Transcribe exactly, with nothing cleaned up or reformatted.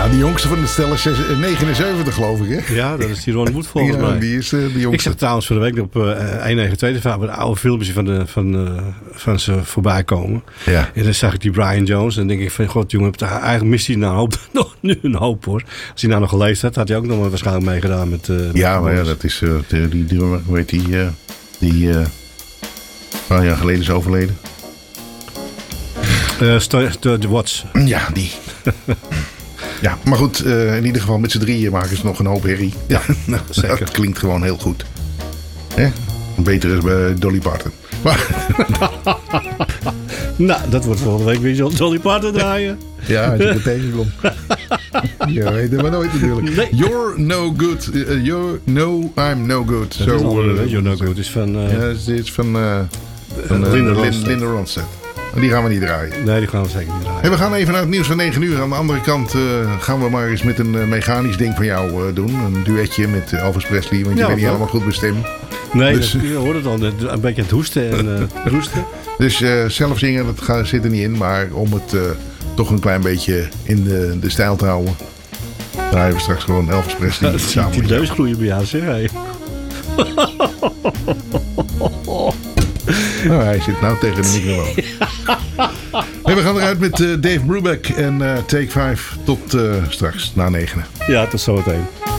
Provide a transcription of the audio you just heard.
Ja, die jongste van de stel is negenenzeventig, geloof ik, hè? Ja, dat is die Ron Wood volgens ja, mij. Die is uh, de jongste. Ik zag trouwens van de week op uh, honderdnegenentwintig de oude filmpjes van, de, van, uh, van ze voorbij komen. Ja. En dan zag ik die Brian Jones. En dan denk ik van, god jongen, eigenlijk mist hij nou een hoop, nog nu een hoop hoor. Als hij nou nog geleefd had, had hij ook nog maar waarschijnlijk meegedaan met... Uh, ja, met maar ja, dat is... Uh, die, die, die, hoe heet die... Uh, die uh, een paar jaar geleden is overleden. Uh, de, de Watts. Ja, die. Ja, maar goed, uh, in ieder geval met z'n drieën maken ze nog een hoop herrie. Ja, nou, zeker. Dat klinkt gewoon heel goed. Hè? Beter is bij Dolly Parton. Maar nou, dat wordt volgende week weer Dolly Parton draaien. Ja, als je er tegenkomt. Je weet het maar nooit natuurlijk. Nee. You're no good. Uh, you're no, I'm no good. Dat so, is andere, uh, You're no good is van... Uh, ja, het is van, uh, van uh, Linda, Linda, Linda Ronstadt. Die gaan we niet draaien. Nee, die gaan we zeker niet draaien. Hey, we gaan even naar het nieuws van negen uur. Aan de andere kant uh, gaan we maar eens met een uh, mechanisch ding van jou uh, doen. Een duetje met Elvis Presley. Want je ja, bent niet helemaal goed bestemd. Nee, dus, dat, je hoort het al. Een beetje aan het hoesten en uh, roesten. Dus uh, zelf zingen, dat gaat, zit er niet in. Maar om het uh, toch een klein beetje in de, de stijl te houden, draaien we straks gewoon Elvis Presley. Ja, samen die neus groeien bij jou, zeg hij. Nou, hij zit nou tegen de microfoon. Hey, we gaan eruit met uh, Dave Brubeck en uh, Take vijf. Tot uh, straks, na negenen. Ja, tot zometeen.